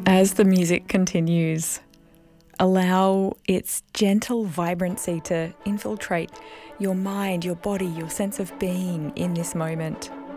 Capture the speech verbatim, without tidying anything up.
As the music continues, allow its gentle vibrancy to infiltrate your mind, your body, your sense of being in this moment.